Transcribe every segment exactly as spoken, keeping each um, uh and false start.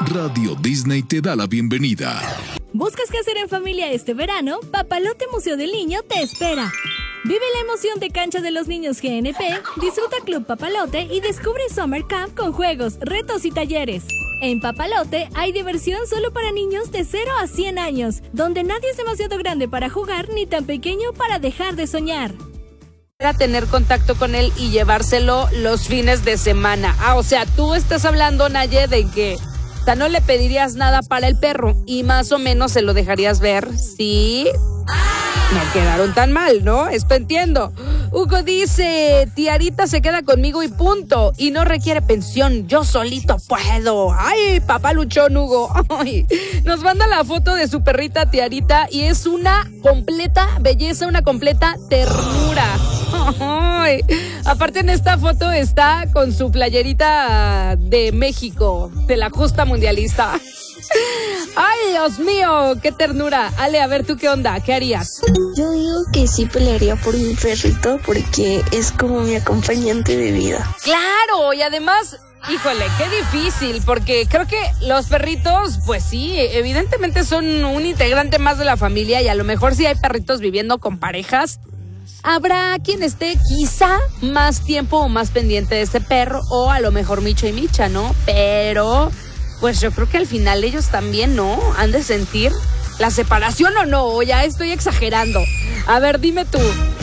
Radio Disney te da la bienvenida. ¿Buscas qué hacer en familia este verano? Papalote Museo del Niño te espera. Vive la emoción de Cancha de los Niños G N P, disfruta Club Papalote y descubre Summer Camp con juegos, retos y talleres. En Papalote hay diversión solo para niños de cero a cien años, donde nadie es demasiado grande para jugar ni tan pequeño para dejar de soñar. A tener contacto con él y llevárselo los fines de semana. Ah, o sea, tú estás hablando, Naye, de que, o sea, no le pedirías nada para el perro y más o menos se lo dejarías ver, ¿sí? No quedaron tan mal, ¿no? Esto entiendo. Hugo dice, Tiarita se queda conmigo y punto. Y no requiere pensión, yo solito puedo. Ay, papá luchón, Hugo. Ay. Nos manda la foto de su perrita Tiarita y es una completa belleza, una completa ternura. Ay. Aparte en esta foto está con su playerita de México, de la justa mundialista. Ay, Dios mío, qué ternura. Ale, a ver, ¿tú qué onda? ¿Qué harías? Yo digo que sí pelearía por mi perrito porque es como mi acompañante de vida. Claro, y además, híjole, qué difícil, porque creo que los perritos, pues sí, evidentemente son un integrante más de la familia y a lo mejor si hay perritos viviendo con parejas, habrá quien esté quizá más tiempo o más pendiente de ese perro o a lo mejor Micho y Micha, ¿no? Pero pues yo creo que al final ellos también, ¿no? Han de sentir la separación o no, o ya estoy exagerando. A ver, dime tú.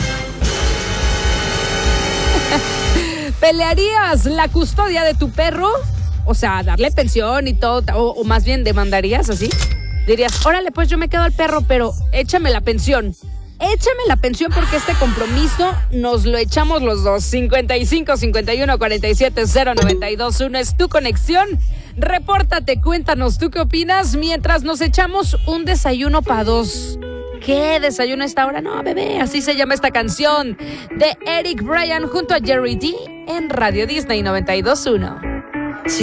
¿Pelearías la custodia de tu perro? O sea, darle pensión y todo, o, o más bien demandarías así. Dirías, órale, pues yo me quedo al perro, pero échame la pensión. Échame la pensión porque este compromiso nos lo echamos los dos. cincuenta y cinco, cincuenta y uno, cuarenta y siete, cero, noventa y dos, uno es tu conexión. Repórtate, cuéntanos tú qué opinas mientras nos echamos un desayuno para dos. ¿Qué desayuno a esta hora? No, bebé, así se llama esta canción de Eric Bryan junto a Jerry D en Radio Disney noventa y dos punto uno.